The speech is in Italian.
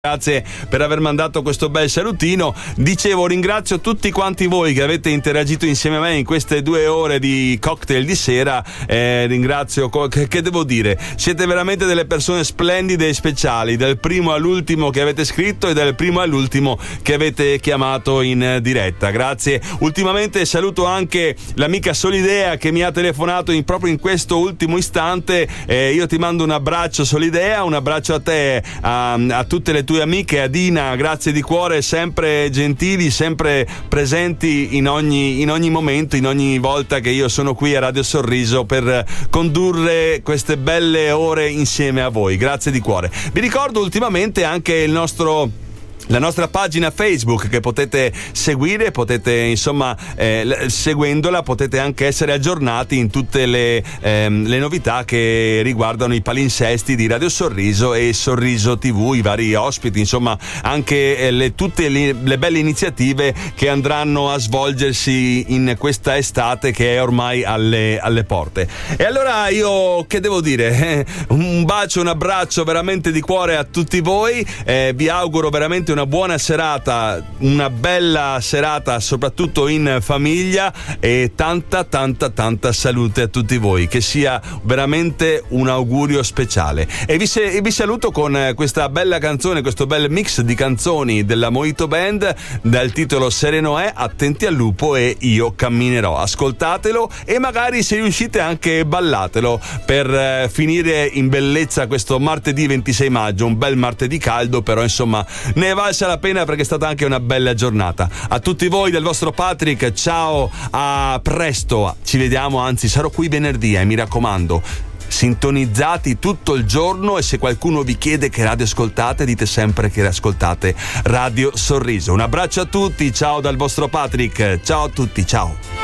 Grazie per aver mandato questo bel salutino. Dicevo, ringrazio tutti quanti voi che avete interagito insieme a me in queste 2 ore di cocktail di sera. Ringrazio, che devo dire, siete veramente delle persone splendide e speciali, dal primo all'ultimo che avete scritto e dal primo all'ultimo che avete chiamato in diretta. Grazie. Ultimamente saluto anche l'amica Solidea che mi ha telefonato proprio in questo ultimo istante. Io ti mando un abbraccio, Solidea, un abbraccio a te, a tutte le tue amiche, a Dina, grazie di cuore, sempre gentili, sempre presenti in ogni momento, in ogni volta che io sono qui a Radio Sorriso per condurre queste belle ore insieme a voi. Grazie di cuore. Vi ricordo ultimamente anche la nostra pagina Facebook che potete seguire, seguendola potete anche essere aggiornati in tutte le novità che riguardano i palinsesti di Radio Sorriso e Sorriso TV, i vari ospiti, insomma anche tutte le belle iniziative che andranno a svolgersi in questa estate che è ormai alle porte. E allora io che devo dire? Un bacio, un abbraccio veramente di cuore a tutti voi, vi auguro veramente una buona serata, una bella serata soprattutto in famiglia e tanta salute a tutti voi, che sia veramente un augurio speciale. E vi saluto con questa bella canzone, questo bel mix di canzoni della Mojito Band dal titolo Sereno è, Attenti al lupo e Io camminerò. Ascoltatelo e magari se riuscite anche ballatelo per finire in bellezza questo martedì 26 maggio, un bel martedì caldo, però insomma ne è valsa la pena perché è stata anche una bella giornata. A tutti voi del vostro Patrick, ciao, a presto, ci vediamo, anzi sarò qui venerdì, mi raccomando, sintonizzati tutto il giorno, e se qualcuno vi chiede che radio ascoltate, dite sempre che ascoltate Radio Sorriso. Un abbraccio a tutti, ciao dal vostro Patrick, ciao a tutti, ciao.